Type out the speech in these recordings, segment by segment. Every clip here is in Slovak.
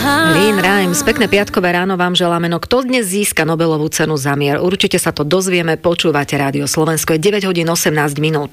Leanne Rimes, pekné piatkové ráno vám želáme. No kto dnes získa Nobelovú cenu za mier? Určite sa to dozvieme, počúvate Rádio Slovensko. Je 9 hodín 18 minút.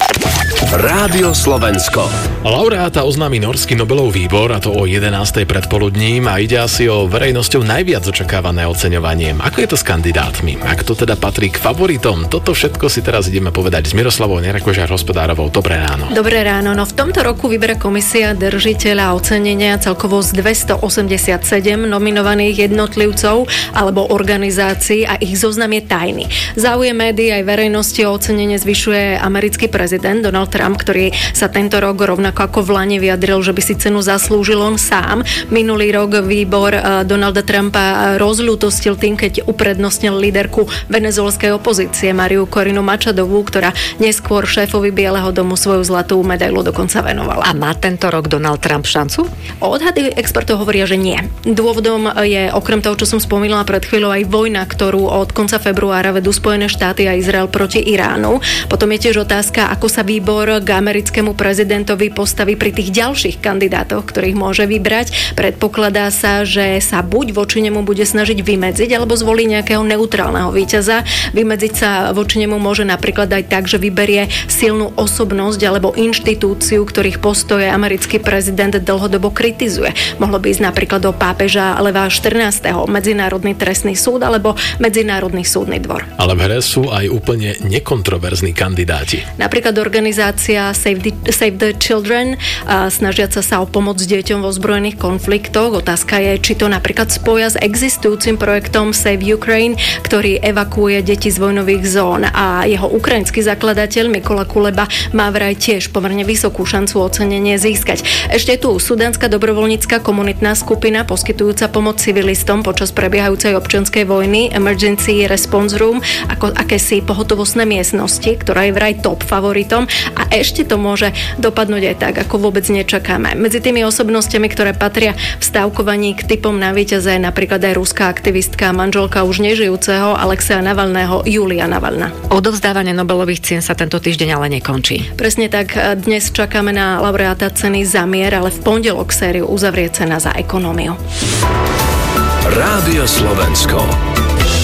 Rádio Slovensko. Laureáta oznámi norský Nobelov výbor, a to o 11. predpoludním, a ide asi o verejnosťou najviac očakávané oceňovanie. Ako je to s kandidátmi? A kto teda patrí k favoritom? Toto všetko si teraz ideme povedať s Miroslavou Nerakožár-Hospodárovou. Dobré ráno. Dobré ráno. No v tomto roku vyberá komisia držiteľa ocenenia celkovo z 287 nominovaných jednotlivcov alebo organizácií a ich zoznam je tajný. Záujem médií aj verejnosti o ocenenie zvyšuje americký prezident Donald Trump, ktorý sa tento rok rovnako ako v lani vyjadril, že by si cenu zaslúžil on sám. Minulý rok výbor Donalda Trumpa rozľútostil tým, keď uprednostnil líderku venezuelskej opozície Mariu Corinu Machadovú, ktorá neskôr šéfovi Bieleho domu svoju zlatú medailu dokonca venovala. A má tento rok Donald Trump šancu? Odhady expertov hovoria, že nie. Dôvodom je okrem toho, čo som spomínala pred chvíľou, aj vojna, ktorú od konca februára vedú Spojené štáty a Izrael proti Iránu. Potom je tiež otázka, ako sa výbor k americkému prezidentovi postaví pri tých ďalších kandidátoch, ktorých môže vybrať. Predpokladá sa, že sa buď voči nemu bude snažiť vymedziť, alebo zvolí nejakého neutrálneho víťaza. Vymedziť sa voči nemu môže napríklad aj tak, že vyberie silnú osobnosť alebo inštitúciu, ktorých postoje americký prezident dlhodobo kritizuje. Mohlo by ísť napríklad do pápeža Leva 14., Medzinárodný trestný súd alebo Medzinárodný súdny dvor. Ale v hre sú aj úplne nekontroverzní kandidáti. Napríklad organizácia Save the Children, snažiaca sa o pomoc deťom vo ozbrojených konfliktoch. Otázka je, či to napríklad spoja s existujúcim projektom Save Ukraine, ktorý evakuuje deti z vojnových zón, a jeho ukrajinský zakladateľ Mykola Kuleba má vraj tiež pomerne vysokú šancu ocenenie získať. Ešte tu sudánska dobrovoľnícka komunitná skupina poskytujúca pomoc civilistom počas prebiehajúcej občianskej vojny Emergency Response Room, ako akési pohotovostné miestnosti, ktorá je vraj top favoritom, a ešte to môže dopadnúť aj tak, ako vôbec nečakáme. Medzi tými osobnostiami, ktoré patria v stávkovaní k typom na víťaza, je napríklad aj ruská aktivistka a manželka už nežijúceho Alexeja Navalného, Julia Navalna. Odovzdávanie Nobelových cien sa tento týždeň ale nekončí. Presne tak, dnes čakáme na laureáta ceny za mier, ale v pondelok sériu uzavrie cena za ekonómiu. Rádio Slovensko.